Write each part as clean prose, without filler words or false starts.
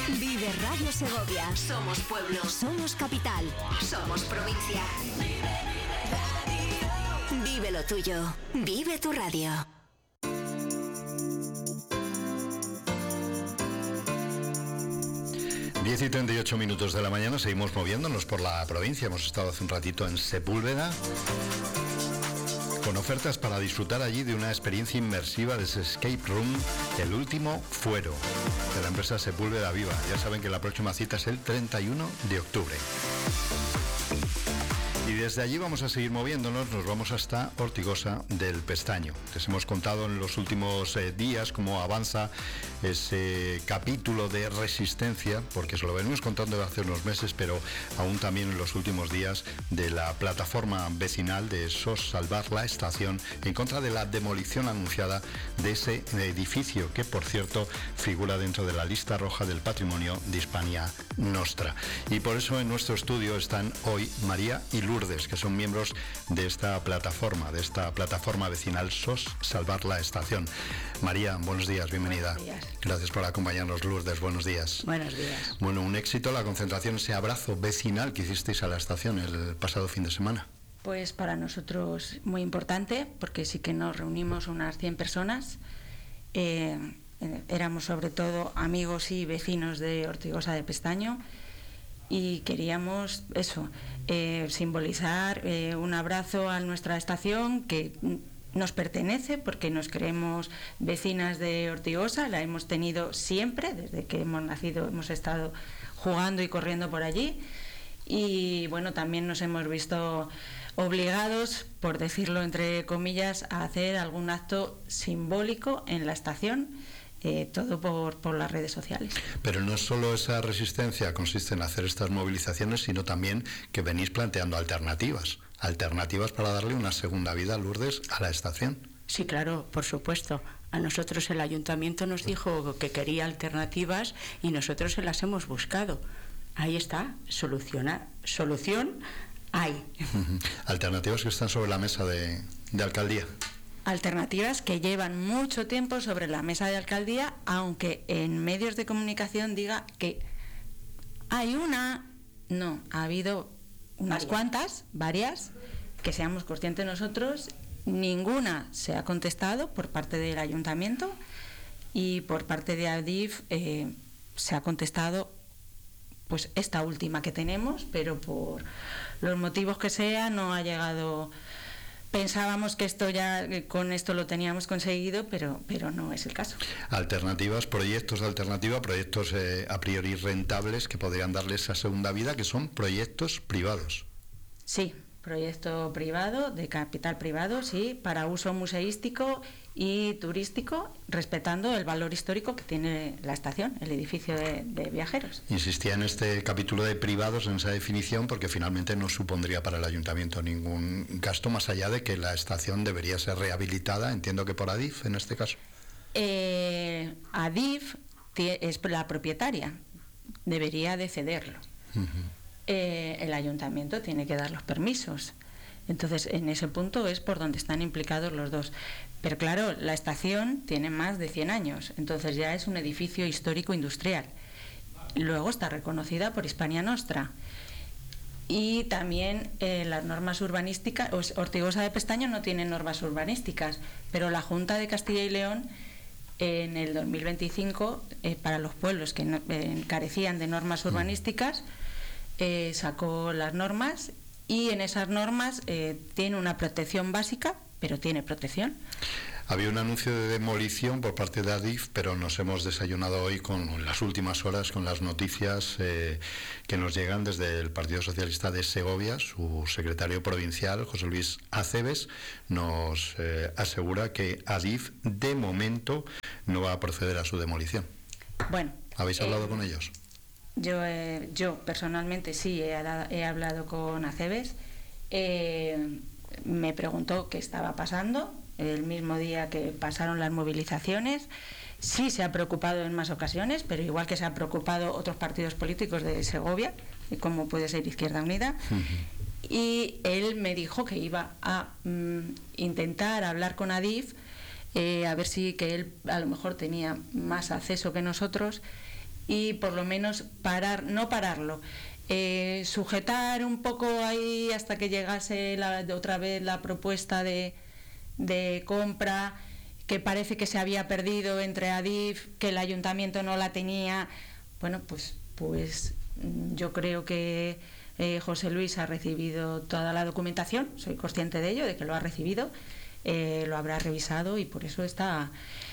Vive Radio Segovia. Somos pueblo. Somos capital. Somos provincia. Vive lo tuyo. Vive tu radio. 10:38 de la mañana, seguimos moviéndonos por la provincia. Hemos estado hace un ratito en Sepúlveda con ofertas para disfrutar allí de una experiencia inmersiva de ese escape room, El Último Fuero, de la empresa Sepúlveda Viva. Ya saben que la próxima cita es el 31 de octubre. Y desde allí vamos a seguir moviéndonos, nos vamos hasta Ortigosa del Pestaño. Les hemos contado en los últimos días cómo avanza ese capítulo de resistencia, porque se lo venimos contando hace unos meses, pero aún también en los últimos días, de la plataforma vecinal de SOS Salvar la Estación en contra de la demolición anunciada de ese edificio, que por cierto figura dentro de la lista roja del patrimonio de Hispania Nostra. Y por eso en nuestro estudio están hoy María y Lourdes, que son miembros de esta plataforma vecinal SOS Salvar la Estación. María, buenos días, bienvenida. Buenos días. Gracias por acompañarnos. Lourdes, buenos días. Buenos días. Bueno, un éxito la concentración, ese abrazo vecinal que hicisteis a la estación el pasado fin de semana. Pues para nosotros muy importante, porque sí que nos reunimos unas 100 personas. Éramos sobre todo amigos y vecinos de Ortigosa de Pestaño y queríamos eso, simbolizar un abrazo a nuestra estación que nos pertenece, porque nos creemos vecinas de Ortigosa, la hemos tenido siempre, desde que hemos nacido hemos estado jugando y corriendo por allí. Y bueno, también nos hemos visto obligados, por decirlo entre comillas, a hacer algún acto simbólico en la estación, todo por las redes sociales. Pero no solo esa resistencia consiste en hacer estas movilizaciones, sino también que venís planteando alternativas para darle una segunda vida, Lourdes, a la estación. Sí, claro, por supuesto. A nosotros el ayuntamiento nos dijo que quería alternativas y nosotros se las hemos buscado. Ahí está, solución hay. Alternativas que están sobre la mesa de alcaldía. Alternativas que llevan mucho tiempo sobre la mesa de alcaldía, aunque en medios de comunicación diga que hay una. No, ha habido unas varias, que seamos conscientes nosotros. Ninguna se ha contestado por parte del ayuntamiento, y por parte de ADIF se ha contestado pues esta última que tenemos, pero por los motivos que sea no ha llegado. Pensábamos que con esto lo teníamos conseguido, pero no es el caso. Alternativas, proyectos de alternativa, proyectos a priori rentables que podrían darle esa segunda vida, que son proyectos privados. Sí, proyecto privado, de capital privado, sí, para uso museístico y turístico, respetando el valor histórico que tiene la estación, el edificio de viajeros. Insistía en este capítulo de privados, en esa definición, porque finalmente no supondría para el ayuntamiento ningún gasto, más allá de que la estación debería ser rehabilitada, entiendo que por ADIF en este caso. ADIF es la propietaria, debería de cederlo. El ayuntamiento tiene que dar los permisos. Entonces, en ese punto es por donde están implicados los dos. Pero claro, la estación tiene más de 100 años, entonces ya es un edificio histórico industrial. Luego está reconocida por Hispania Nostra. Y también las normas urbanísticas. Ortigosa de Pestaño no tiene normas urbanísticas, pero la Junta de Castilla y León en el 2025, para los pueblos que carecían de normas urbanísticas, sacó las normas, y en esas normas tiene una protección básica, pero tiene protección. Había un anuncio de demolición por parte de ADIF, pero nos hemos desayunado hoy con las últimas horas, con las noticias que nos llegan desde el Partido Socialista de Segovia. Su secretario provincial, José Luis Aceves, nos asegura que ADIF de momento no va a proceder a su demolición. Bueno, ¿habéis hablado con ellos? Yo personalmente sí he hablado con Aceves. Me preguntó qué estaba pasando el mismo día que pasaron las movilizaciones. Sí se ha preocupado en más ocasiones, pero igual que se han preocupado otros partidos políticos de Segovia, como puede ser Izquierda Unida. Y él me dijo que iba a intentar hablar con ADIF, a ver si que él a lo mejor tenía más acceso que nosotros, y por lo menos no pararlo, sujetar un poco ahí hasta que llegase otra vez la propuesta de compra, que parece que se había perdido entre Adif, que el ayuntamiento no la tenía. Bueno, pues yo creo que José Luis ha recibido toda la documentación, soy consciente de ello, de que lo ha recibido, lo habrá revisado y por eso está...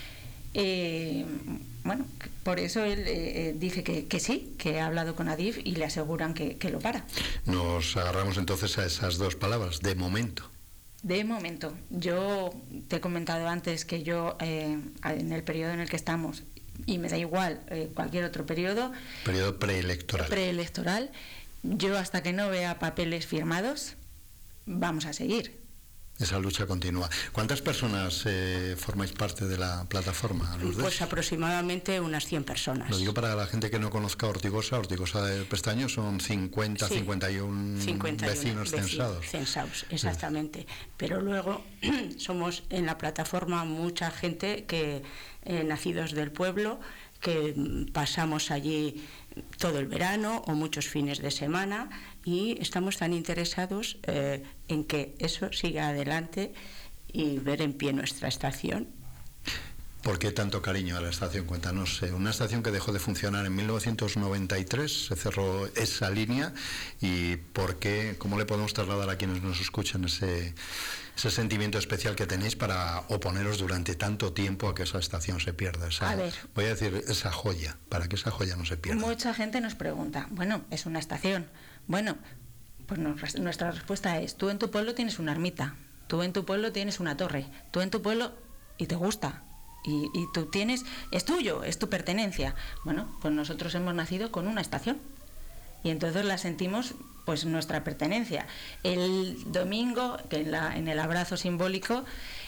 por eso él dice que sí, que ha hablado con Adif y le aseguran que lo para. Nos agarramos entonces a esas dos palabras, de momento. De momento. Yo te he comentado antes que yo, en el periodo en el que estamos, y me da igual cualquier otro periodo preelectoral, yo hasta que no vea papeles firmados, vamos a seguir. Esa lucha continúa. ¿Cuántas personas formáis parte de la plataforma, Lourdes? Pues aproximadamente unas 100 personas. Lo digo para la gente que no conozca Ortigosa del Pestaño, son 50, sí, 51 vecinos censados. Censados, exactamente. Sí. Pero luego somos en la plataforma mucha gente que nacidos del pueblo, que pasamos allí todo el verano o muchos fines de semana, y estamos tan interesados en que eso siga adelante y ver en pie nuestra estación. ¿Por qué tanto cariño a la estación? Cuéntanos. Una estación que dejó de funcionar en 1993, se cerró esa línea, y ¿por qué? ¿Cómo le podemos trasladar a quienes nos escuchan ese sentimiento especial que tenéis para oponeros durante tanto tiempo a que esa estación se pierda? Voy a decir, esa joya, para que esa joya no se pierda. Mucha gente nos pregunta, bueno, es una estación. Bueno, pues nuestra respuesta es, tú en tu pueblo tienes una ermita, tú en tu pueblo tienes una torre, tú en tu pueblo, y te gusta. Y tú tienes, es tuyo, es tu pertenencia. Bueno, pues nosotros hemos nacido con una estación y entonces la sentimos pues nuestra pertenencia. El domingo, que en el abrazo simbólico,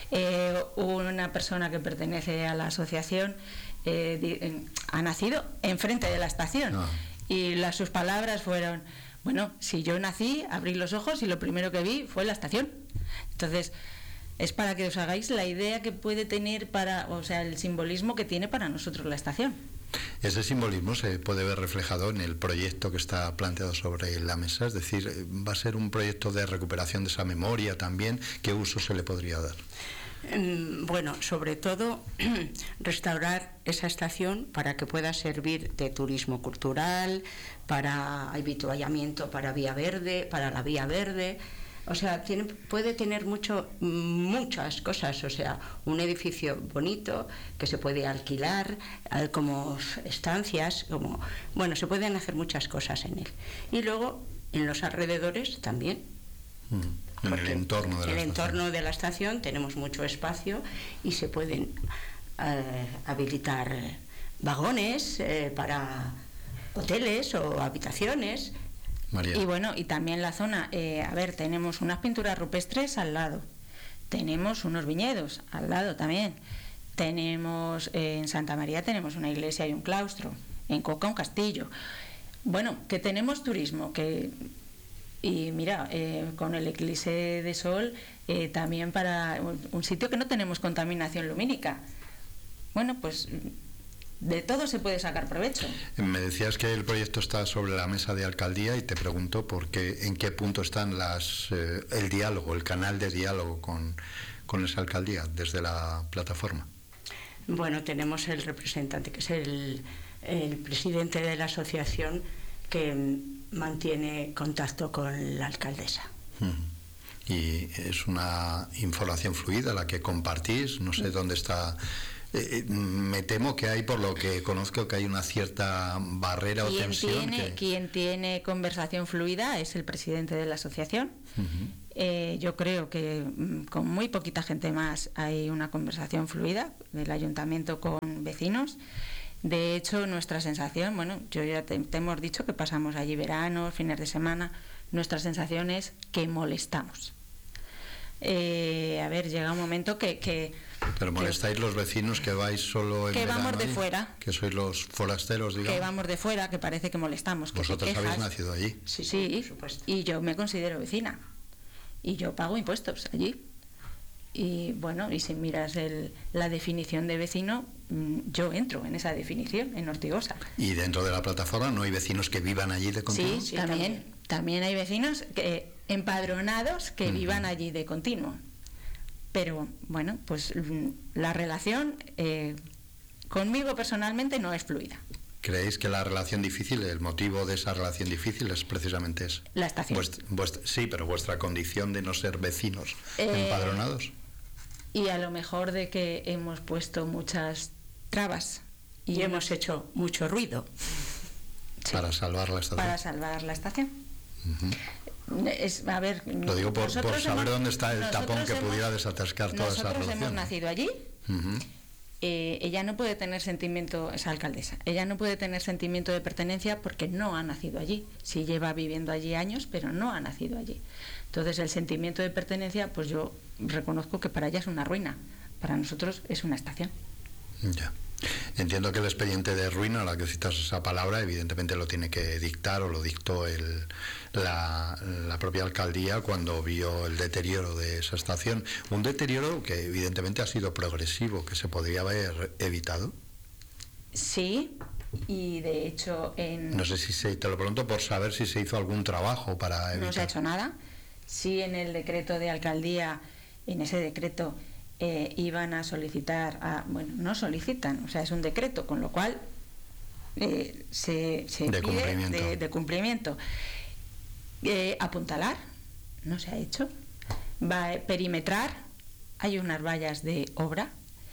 una persona que pertenece a la asociación ha nacido enfrente de la estación. No. Y sus palabras fueron, bueno, si yo nací, abrí los ojos y lo primero que vi fue la estación. Entonces, es para que os hagáis la idea que puede tener el simbolismo que tiene para nosotros la estación. Ese simbolismo se puede ver reflejado en el proyecto que está planteado sobre la mesa, es decir, va a ser un proyecto de recuperación de esa memoria también. ¿Qué uso se le podría dar? Bueno, sobre todo restaurar esa estación para que pueda servir de turismo cultural, para habituallamiento para la vía verde. O sea, puede tener muchas cosas. O sea, un edificio bonito que se puede alquilar como estancias, se pueden hacer muchas cosas en él. Y luego, en los alrededores también. En el entorno de la estación tenemos mucho espacio y se pueden habilitar vagones para hoteles o habitaciones. María. Y también la zona, tenemos unas pinturas rupestres al lado, tenemos unos viñedos al lado también, tenemos en Santa María tenemos una iglesia y un claustro, en Coca un castillo. Bueno, que tenemos turismo, y mira, con el eclipse de sol, también para un sitio que no tenemos contaminación lumínica. Bueno, pues de todo se puede sacar provecho. Me decías que el proyecto está sobre la mesa de alcaldía y te pregunto en qué punto están el diálogo, el canal de diálogo con esa alcaldía desde la plataforma. Bueno, tenemos el representante, que es el presidente de la asociación, que mantiene contacto con la alcaldesa. Y es una información fluida la que compartís, no sé dónde está. Me temo que hay, por lo que conozco, que hay una cierta barrera o tensión. Quien tiene conversación fluida es el presidente de la asociación. Yo creo que con muy poquita gente más hay una conversación fluida del ayuntamiento con vecinos. De hecho, nuestra sensación, yo ya te hemos dicho que pasamos allí veranos, fines de semana, nuestra sensación es que molestamos. Llega un momento que ¿Pero molestáis los vecinos que vais solo en que verano? Vamos de fuera. Que sois los forasteros, digamos. Que vamos de fuera, que parece que molestamos. ¿Vosotros habéis nacido allí? Sí, por supuesto. Y yo me considero vecina. Y yo pago impuestos allí. Y bueno, y si miras la definición de vecino, yo entro en esa definición en Ortigosa. ¿Y dentro de la plataforma no hay vecinos que vivan allí de continuo? Sí, también hay vecinos empadronados que vivan allí de continuo. Pero bueno, pues la relación conmigo personalmente no es fluida. ¿Creéis que la relación difícil, el motivo de esa relación difícil es precisamente eso? La estación. Sí, pero vuestra condición de no ser vecinos empadronados. Y a lo mejor de que hemos puesto muchas trabas. Y hemos hecho mucho ruido. Para salvar la estación. Para salvar la estación. A ver, lo digo por saber dónde está el tapón que pudiera desatascar toda esa relación. Nosotros hemos nacido allí. Ella no puede tener sentimiento, esa alcaldesa, ella no puede tener sentimiento de pertenencia porque no ha nacido allí. Sí lleva viviendo allí años, pero no ha nacido allí. Entonces el sentimiento de pertenencia, pues yo reconozco que para ella es una ruina. Para nosotros es una estación. Ya. Entiendo que el expediente de ruina, a la que citas esa palabra, evidentemente lo tiene que dictar o lo dictó la propia alcaldía cuando vio el deterioro de esa estación. Un deterioro que evidentemente ha sido progresivo, que se podría haber evitado. Sí, y de hecho no sé si te lo pregunto por saber si se hizo algún trabajo para evitar. No se ha hecho nada. Sí, en el decreto de alcaldía, en ese decreto iban a solicitar, no solicitan, o sea, es un decreto, con lo cual se pide de cumplimiento. Apuntalar, no se ha hecho. Va a perimetrar, hay unas vallas de obra.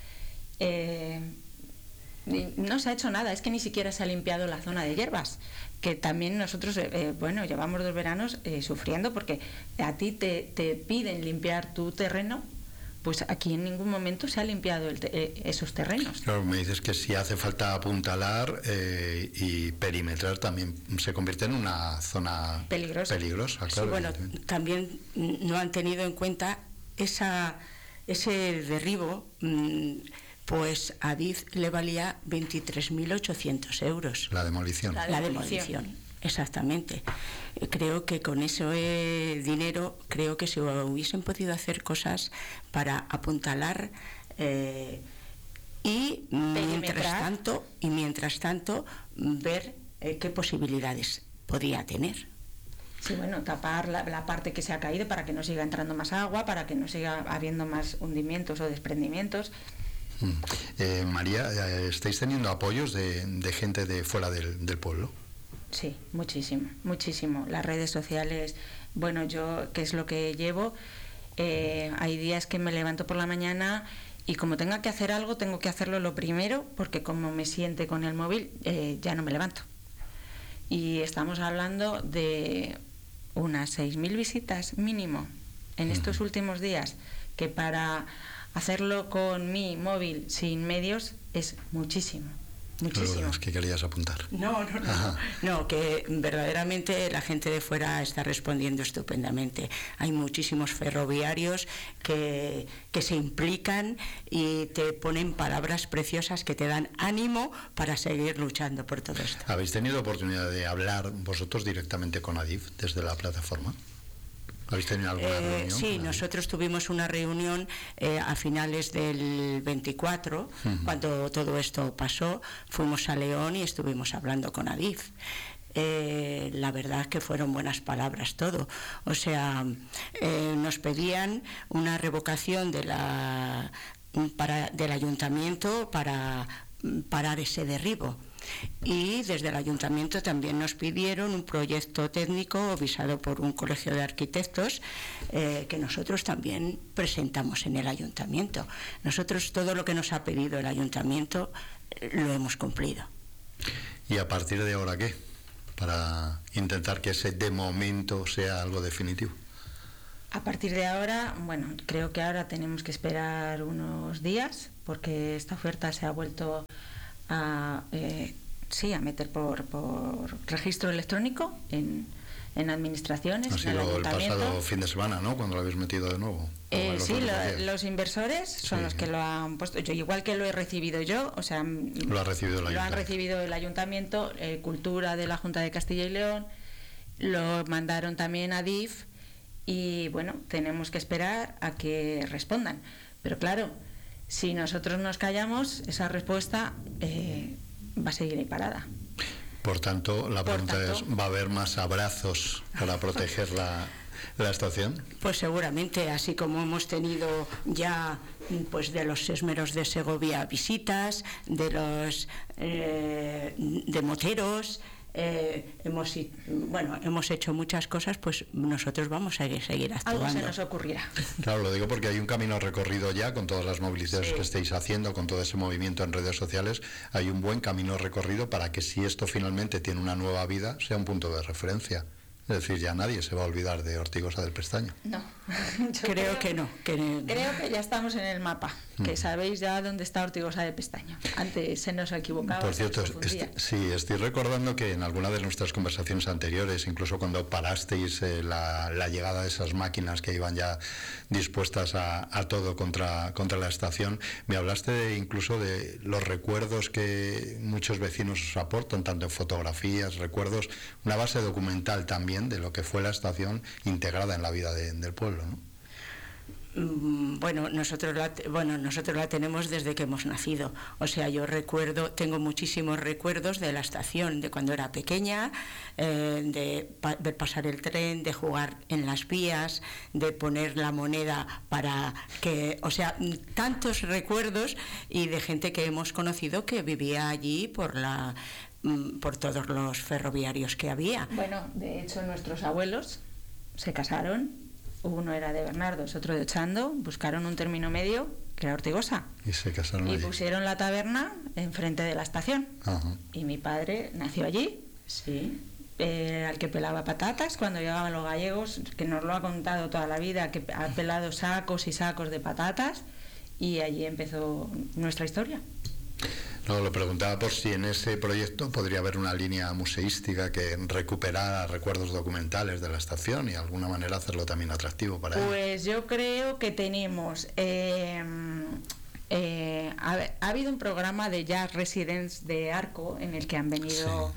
No se ha hecho nada, es que ni siquiera se ha limpiado la zona de hierbas, que también nosotros, llevamos 2 veranos sufriendo porque a ti te piden limpiar tu terreno. Pues aquí en ningún momento se ha limpiado esos terrenos. Claro, me dices que si hace falta apuntalar y perimetrar también se convierte en una zona peligrosa, claro. Sí, bueno, también no han tenido en cuenta ese derribo, pues a DIF le valía 23.800 euros. La demolición. La demolición. Exactamente. Creo que con ese dinero, creo que se hubiesen podido hacer cosas para apuntalar y mientras tanto ver qué posibilidades podía tener. Sí, bueno, tapar la parte que se ha caído para que no siga entrando más agua, para que no siga habiendo más hundimientos o desprendimientos. María, ¿estáis teniendo apoyos de gente de fuera del pueblo? Sí, muchísimo. Las redes sociales, bueno, yo, ¿qué es lo que llevo? Hay días que me levanto por la mañana y como tenga que hacer algo, tengo que hacerlo lo primero, porque como me siente con el móvil, ya no me levanto. Y estamos hablando de unas 6.000 visitas mínimo en estos últimos días, que para hacerlo con mi móvil sin medios es muchísimo. Muchísimo. Es que querías apuntar. No, que verdaderamente la gente de fuera está respondiendo estupendamente. Hay muchísimos ferroviarios que se implican y te ponen palabras preciosas que te dan ánimo para seguir luchando por todo esto. ¿Habéis tenido oportunidad de hablar vosotros directamente con Adif desde la plataforma? ¿Habéis tenido alguna reunión? Sí, nosotros tuvimos una reunión a finales del 24, cuando todo esto pasó. Fuimos a León y estuvimos hablando con Adif. La verdad que fueron buenas palabras todo. O sea, nos pedían una revocación del ayuntamiento para parar ese derribo. Y desde el ayuntamiento también nos pidieron un proyecto técnico visado por un colegio de arquitectos que nosotros también presentamos en el ayuntamiento. Nosotros todo lo que nos ha pedido el ayuntamiento lo hemos cumplido. ¿Y a partir de ahora qué? Para intentar que ese de momento sea algo definitivo. A partir de ahora, bueno, creo que ahora tenemos que esperar unos días porque esta oferta se ha vuelto a meter por registro electrónico en administraciones. Ha sido el pasado fin de semana, ¿no? Cuando lo habéis metido de nuevo. Sí, los inversores son los que lo han puesto. Yo, igual que lo he recibido yo, o sea, lo ha recibido el ayuntamiento. Lo han recibido el ayuntamiento, Cultura de la Junta de Castilla y León, lo mandaron también a DIF y bueno, tenemos que esperar a que respondan. Pero claro, Si nosotros nos callamos, esa respuesta va a seguir ahí parada. Por tanto, la pregunta es, ¿va a haber más abrazos para proteger la estación? Pues seguramente, así como hemos tenido ya pues de los Esmeros de Segovia visitas, de los de moteros, hemos hecho muchas cosas, pues nosotros vamos a seguir actuando. Algo se nos ocurrirá. Claro, lo digo porque hay un camino recorrido ya con todas las movilizaciones que estáis haciendo, con todo ese movimiento en redes sociales. Hay un buen camino recorrido para que, si esto finalmente tiene una nueva vida, sea un punto de referencia. Es decir, ya nadie se va a olvidar de Ortigosa del Pestaño. No, creo que no. Creo que ya estamos en el mapa, que sabéis ya dónde está Ortigosa del Pestaño. Antes se nos equivocaba. Por cierto, estoy recordando que en alguna de nuestras conversaciones anteriores, incluso cuando parasteis la llegada de esas máquinas que iban ya dispuestas a todo contra la estación, me hablaste incluso de los recuerdos que muchos vecinos os aportan, tanto en fotografías, recuerdos, una base documental también de lo que fue la estación integrada en la vida del pueblo, ¿no? Bueno, nosotros la tenemos desde que hemos nacido. O sea, tengo muchísimos recuerdos de la estación, de cuando era pequeña, de ver pasar el tren, de jugar en las vías, de poner la moneda tantos recuerdos, y de gente que hemos conocido que vivía allí por todos los ferroviarios que había. Bueno, de hecho nuestros abuelos se casaron, uno era de Bernardos, otro de Ochando, buscaron un término medio, que era Ortigosa, y se casaron y allí. Pusieron la taberna enfrente de la estación. Ajá. Y mi padre nació allí, Sí. al que pelaba patatas cuando llegaban los gallegos, que nos lo ha contado toda la vida, que ha pelado sacos y sacos de patatas, y allí empezó nuestra historia. No, lo preguntaba por si en ese proyecto podría haber una línea museística que recuperara recuerdos documentales de la estación y de alguna manera hacerlo también atractivo para ellos. Pues yo creo que tenemos... ha habido un programa de Jazz Residence de Arco en el que han venido...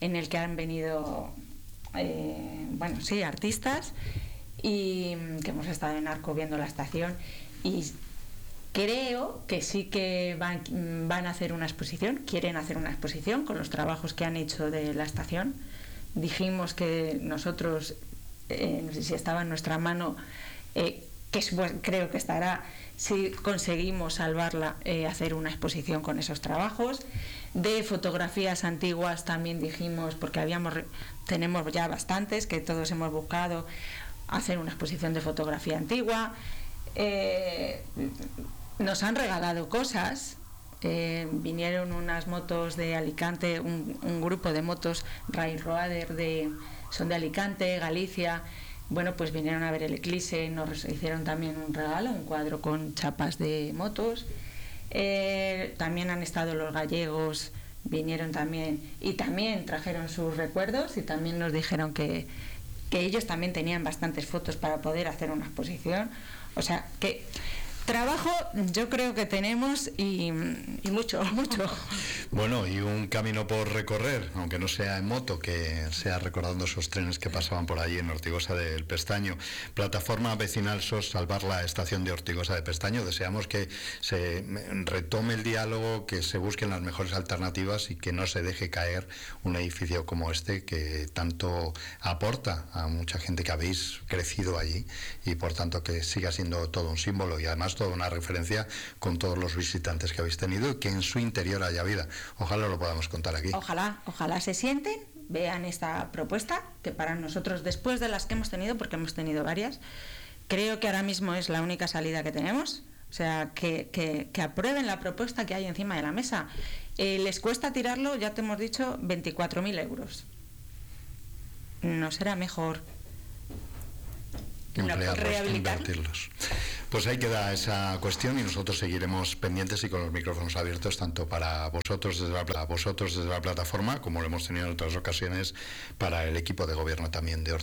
artistas, y que hemos estado en Arco viendo la estación, y creo que sí que van a hacer una exposición, quieren hacer una exposición con los trabajos que han hecho de la estación. Dijimos que nosotros, no sé si estaba en nuestra mano, creo que estará, si conseguimos salvarla, hacer una exposición con esos trabajos. De fotografías antiguas también dijimos, porque tenemos ya bastantes, que todos hemos buscado, hacer una exposición de fotografía antigua. Nos han regalado cosas, vinieron unas motos de Alicante, un grupo de motos Rail Roader son de Alicante, Galicia. Bueno, pues vinieron a ver el eclipse, nos hicieron también un regalo, un cuadro con chapas de motos. También han estado los gallegos, vinieron también, y también trajeron sus recuerdos, y también nos dijeron que ellos también tenían bastantes fotos para poder hacer una exposición. O sea, que trabajo yo creo que tenemos, y mucho. Bueno, y un camino por recorrer, aunque no sea en moto, que sea recordando esos trenes que pasaban por allí en Ortigosa del Pestaño. Plataforma Vecinal SOS Salvar la Estación de Ortigosa del Pestaño. Deseamos que se retome el diálogo, que se busquen las mejores alternativas y que no se deje caer un edificio como este, que tanto aporta a mucha gente que habéis crecido allí, y por tanto que siga siendo todo un símbolo y además toda una referencia con todos los visitantes que habéis tenido, y que en su interior haya vida. Ojalá lo podamos contar aquí. Ojalá se sienten, vean esta propuesta, que para nosotros, después de las que hemos tenido, porque hemos tenido varias, creo que ahora mismo es la única salida que tenemos. O sea, que aprueben la propuesta que hay encima de la mesa. Les cuesta tirarlo, ya te hemos dicho, 24.000 euros. ¿No será mejor invertirlos? Pues ahí queda esa cuestión, y nosotros seguiremos pendientes y con los micrófonos abiertos, tanto para vosotros desde la plataforma, como lo hemos tenido en otras ocasiones, para el equipo de gobierno también de